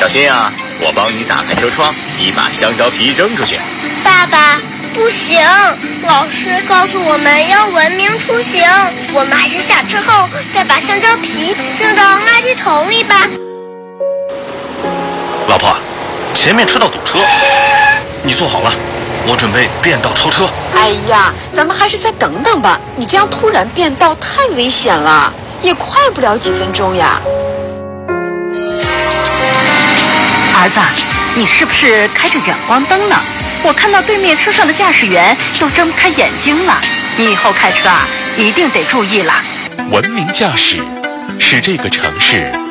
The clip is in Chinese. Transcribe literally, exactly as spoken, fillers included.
小心啊，我帮你打开车窗，你把香蕉皮扔出去。 爸爸，不行，老师告诉我们要文明出行，我们还是下车后再把香蕉皮扔到垃圾桶里吧。 老婆，前面车道堵车，你坐好了，我准备变道超车。 哎呀，咱们还是再等等吧，你这样突然变道太危险了，也快不了几分钟呀。 儿子，你是不是开着远光灯呢？我看到对面车上的驾驶员都睁不开眼睛了。你以后开车啊，一定得注意了。 文明驾驶是这个城市